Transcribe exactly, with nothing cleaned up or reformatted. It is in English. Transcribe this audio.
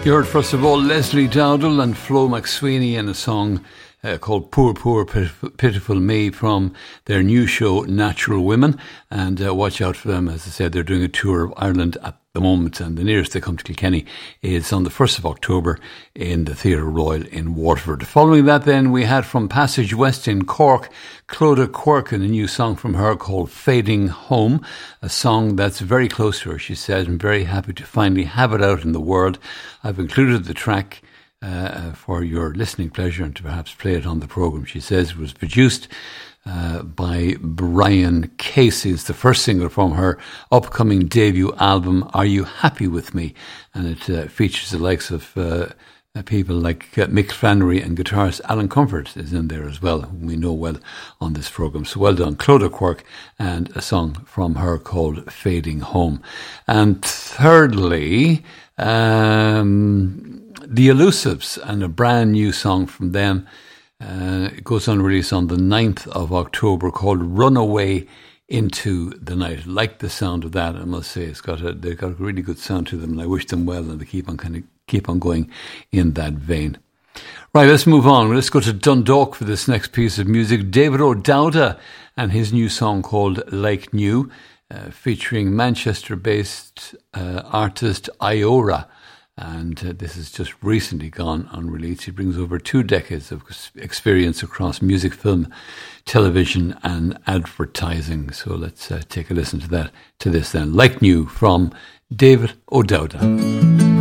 You heard first of all Leslie Dowdall and Flo McSweeney in a song uh, called Poor, Poor, Pitiful, Pitiful Me from their new show Natural Women. And uh, watch out for them. As I said, they're doing a tour of Ireland at the moment, and the nearest they come to Kilkenny is on the first of October in the Theatre Royal in Waterford. Following that then, we had from Passage West in Cork, Clodagh Quirk, and a new song from her called Fading Home, a song that's very close to her. She says, I'm very happy to finally have it out in the world. I've included the track uh, for your listening pleasure and to perhaps play it on the programme. She says it was produced Uh, by Brian Casey. It's the first single from her upcoming debut album, Are You Happy With Me? And it uh, features the likes of uh, people like uh, Mick Flannery, and guitarist Alan Comfort is in there as well, whom we know well on this programme. So well done, Clodagh Quirk, and a song from her called Fading Home. And thirdly, um, The Elusives, and a brand new song from them. Uh, it goes on release on the ninth of October called Runaway Into the Night. I like the sound of that, I must say. It's got a, they've got a really good sound to them, and I wish them well, and they keep on kind of keep on going in that vein. Right, let's move on. Let's go to Dundalk for this next piece of music. David O'Dowda and his new song called Like New, uh, featuring Manchester-based uh, artist Iora. And uh, this has just recently gone on release. He brings over two decades of experience across music, film, television and advertising. So let's uh, take a listen to that, to this then. Like New from David O'Dowda.